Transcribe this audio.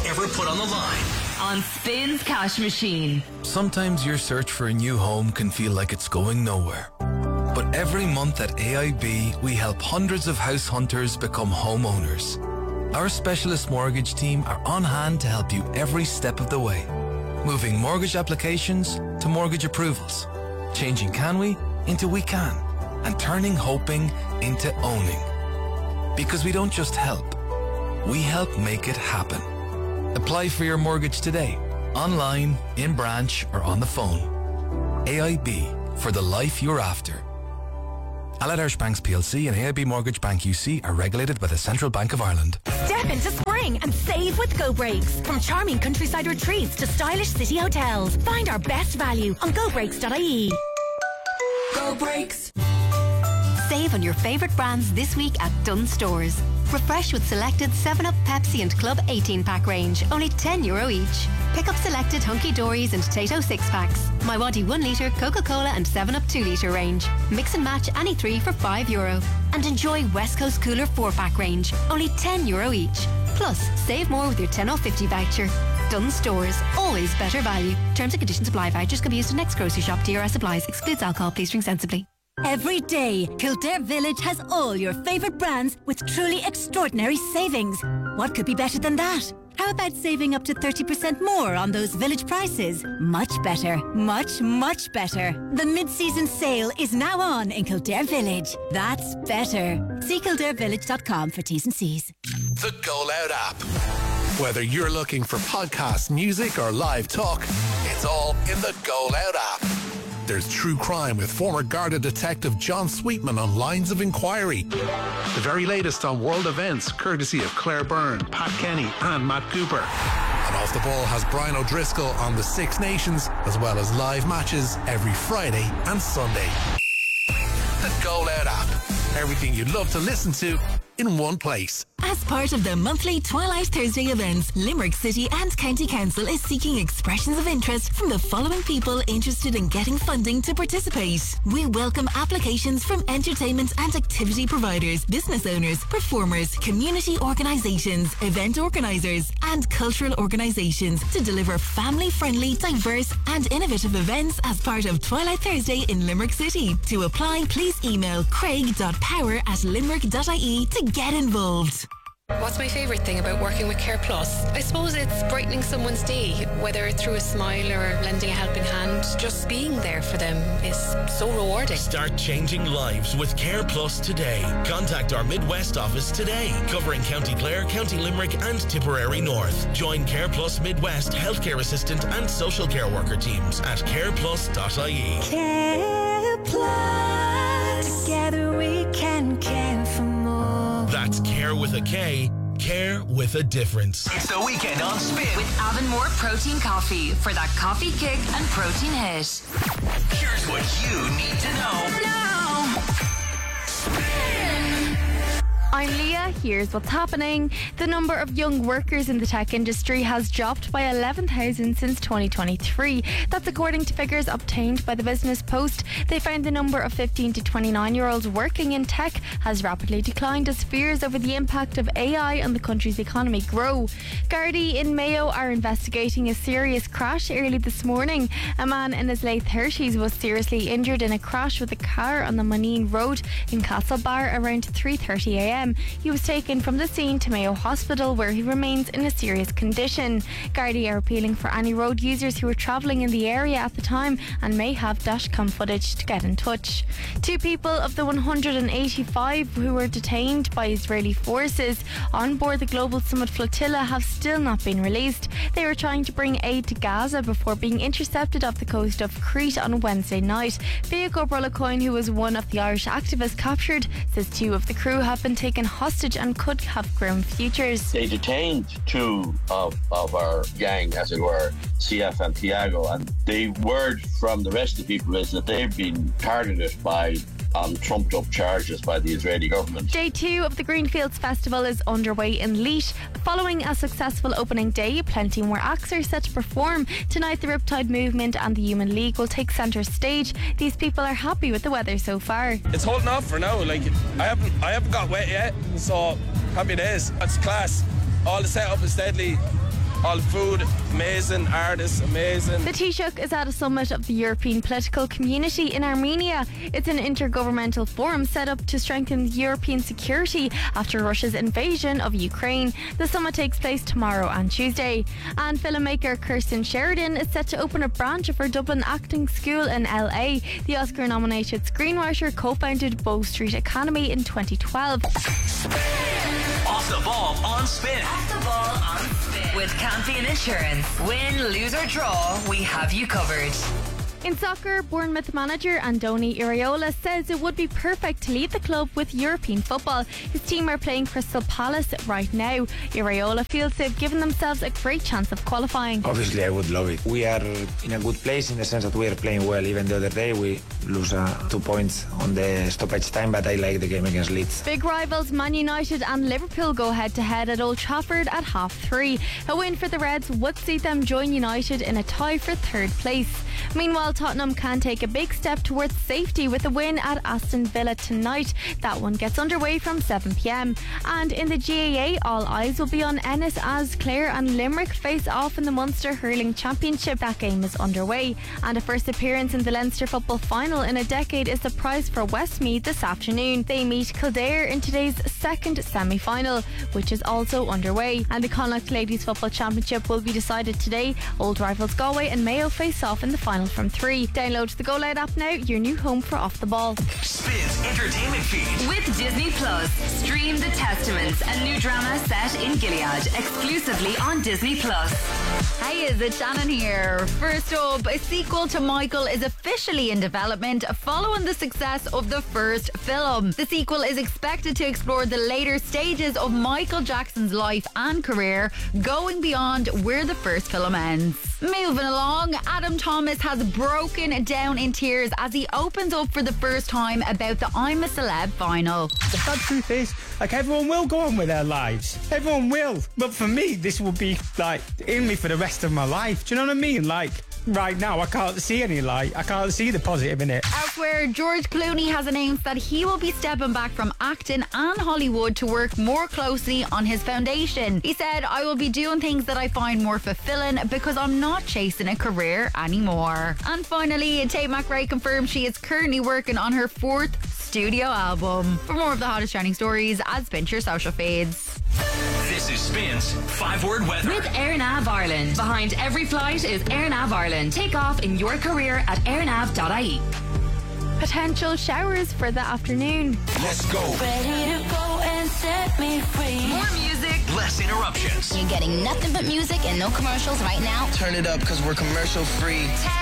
ever put on the line. On Spins Cash Machine. Sometimes your search for a new home can feel like it's going nowhere. But every month at AIB, we help hundreds of house hunters become homeowners. Our specialist mortgage team are on hand to help you every step of the way. Moving mortgage applications to mortgage approvals. Changing can we into we can. And turning hoping into owning. Because we don't just help, we help make it happen. Apply for your mortgage today, online, in branch or on the phone. AIB, for the life you're after. Allied Irish Banks PLC and AIB Mortgage Bank UC are regulated by the Central Bank of Ireland. Step into spring and save with Go Breaks. From charming countryside retreats to stylish city hotels, find our best value on gobreaks.ie. Go Breaks. Save on your favourite brands this week at Dunnes Stores. Refresh with selected 7-Up, Pepsi and Club 18-pack range, only €10 each. Pick up selected Hunky Dories and Tato 6-packs. My Waddy 1 litre, Coca-Cola and 7-Up 2 litre range. Mix and match any 3 for €5. And enjoy West Coast Cooler 4-pack range, only €10 each. Plus, save more with your 10/50 voucher. Dunnes Stores, always better value. Terms and conditions apply. Vouchers can be used in next grocery shop. DRS applies. Excludes alcohol. Please drink sensibly. Every day, Kildare Village has all your favourite brands with truly extraordinary savings. What could be better than that? How about saving up to 30% more on those village prices? Much better. Much, much better. The mid-season sale is now on in Kildare Village. That's better. See kildarevillage.com for T's and C's. The Go Loud app. Whether you're looking for podcasts, music or live talk, it's all in the Go Loud app. There's true crime with former Garda detective John Sweetman on Lines of Inquiry. The very latest on world events, courtesy of Claire Byrne, Pat Kenny and Matt Cooper. And Off the Ball has Brian O'Driscoll on the Six Nations, as well as live matches every Friday and Sunday. The Go Loud app. Everything you'd love to listen to in one place. As part of the monthly Twilight Thursday events, Limerick City and County Council is seeking expressions of interest from the following people interested in getting funding to participate. We welcome applications from entertainment and activity providers, business owners, performers, community organisations, event organisers and cultural organisations to deliver family-friendly, diverse and innovative events as part of Twilight Thursday in Limerick City. To apply, please email craig.power@limerick.ie to get involved. What's my favourite thing about working with Care Plus? I suppose it's brightening someone's day, whether through a smile or lending a helping hand. Just being there for them is so rewarding. Start changing lives with Care Plus today. Contact our Midwest office today, covering County Clare, County Limerick and Tipperary North. Join Care Plus Midwest healthcare assistant and social care worker teams at careplus.ie. Care Plus. Together we can care for more. That's Care with a K, care with a difference. It's the weekend on Spin with Avonmore Protein Coffee for that coffee kick and protein hit. Here's what you need to know now. Spin. I'm Leah. Here's what's happening. The number of young workers in the tech industry has dropped by 11,000 since 2023. That's according to figures obtained by the Business Post. They found the number of 15 to 29-year-olds working in tech has rapidly declined as fears over the impact of AI on the country's economy grow. Gardaí in Mayo are investigating a serious crash early this morning. A man in his late 30s was seriously injured in a crash with a car on the Moneen Road in Castlebar around 3:30 a.m. He was taken from the scene to Mayo Hospital, where he remains in a serious condition. Gardaí are appealing for any road users who were travelling in the area at the time and may have dashcam footage to get in touch. 2 people of the 185 who were detained by Israeli forces on board the Global Summit flotilla have still not been released. They were trying to bring aid to Gaza before being intercepted off the coast of Crete on Wednesday night. Fiaco Brolacoin, who was one of the Irish activists captured, says 2 of the crew have been taken hostage and could have grim futures. They detained 2 of our gang, as it were, CF and Tiago, and the word from the rest of the people is that they've been targeted by trumped up charges by the Israeli government. Day 2 of the Greenfields Festival is underway in Leash. Following a successful opening day, plenty more acts are set to perform. Tonight the Riptide Movement and the Human League will take centre stage. These people are happy with the weather so far. It's holding off for now. Like I haven't got wet yet, so happy days. It's class. All the setup is deadly. All food, amazing. Artists, amazing. The Taoiseach is at a summit of the European political community in Armenia. It's an intergovernmental forum set up to strengthen European security after Russia's invasion of Ukraine. The summit takes place tomorrow and Tuesday. And filmmaker Kirsten Sheridan is set to open a branch of her Dublin acting school in LA. The Oscar-nominated screenwriter co-founded Bow Street Academy in 2012. Off the ball on Spin. Off the ball on Spin. With Campion Insurance. Win, lose or draw, we have you covered. In soccer, Bournemouth manager Andoni Iraola says it would be perfect to lead the club with European football. His team are playing Crystal Palace right now. Iraola feels they've given themselves a great chance of qualifying. Obviously, I would love it. We are in a good place in the sense that we are playing well. Even the other day, we lose 2 points on the stoppage time, but I like the game against Leeds. Big rivals Man United and Liverpool go head-to-head at Old Trafford at 3:30. A win for the Reds would see them join United in a tie for third place. Meanwhile, Tottenham can take a big step towards safety with a win at Aston Villa tonight. That one gets underway from 7 p.m. And in the GAA, all eyes will be on Ennis as Clare and Limerick face off in the Munster Hurling Championship. That game is underway. And a first appearance in the Leinster Football Final in a decade is the prize for Westmeath this afternoon. They meet Kildare in today's second semi-final, which is also underway. And the Connacht Ladies Football Championship will be decided today. Old rivals Galway and Mayo face off in the final from 3. Download the Go Loud app now, your new home for Off the Ball. Spin's entertainment feed. With Disney Plus, stream The Testaments, a new drama set in Gilead, exclusively on Disney Plus. Hey, is it Shannon here? First up, a sequel to Michael is officially in development following the success of the first film. The sequel is expected to explore the later stages of Michael Jackson's life and career, going beyond where the first film ends. Moving along, Adam Thomas has broken down in tears as he opens up for the first time about the I'm a Celeb final. The bad truth is, like, everyone will go on with their lives. Everyone will. But for me, this will be, like, in me for the rest of my life. Do you know what I mean? Like, right now, I can't see any light. I can't see the positive in it. Elsewhere, George Clooney has announced that he will be stepping back from acting and Hollywood to work more closely on his foundation. He said, I will be doing things that I find more fulfilling because I'm not chasing a career anymore. And finally, Tate McRae confirmed she is currently working on her 4th studio album. For more of the hottest trending stories, add Spin to your social feeds. This is Spin's 5-word weather. With AirNav Ireland. Behind every flight is AirNav Ireland. Take off in your career at airnav.ie. Potential showers for the afternoon. Let's go. Ready to go and set me free. More music. Less interruptions. You're getting nothing but music and no commercials right now. Turn it up because we're commercial free.